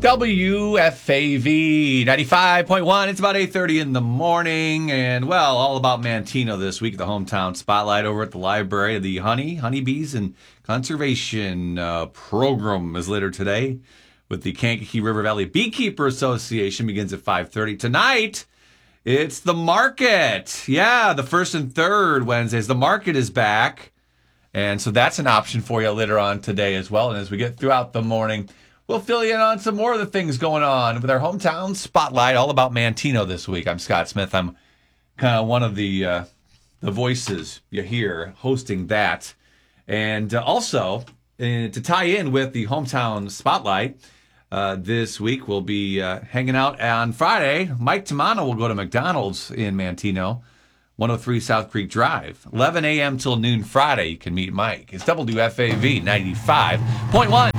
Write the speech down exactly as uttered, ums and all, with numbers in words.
W F A V ninety-five point one. It's about eight thirty in the morning. And, well, all about Manteno this week. The hometown spotlight over at the library. The Honey, Honeybees, and Conservation uh, program is later today with the Kankakee River Valley Beekeeper Association. Begins at five thirty. Tonight, it's the market. Yeah, the first and third Wednesdays. The market is back. And so that's an option for you later on today as well. And as we get throughout the morning, we'll fill you in on some more of the things going on with our hometown spotlight, all about Manteno this week. I'm Scott Smith. I'm kind of one of the uh, the voices you hear hosting that. And uh, also, uh, to tie in with the hometown spotlight, uh, this week we'll be uh, hanging out on Friday. Mike Tamano will go to McDonald's in Manteno, one oh three South Creek Drive. eleven a.m. till noon Friday, you can meet Mike. It's W F A V ninety-five point one.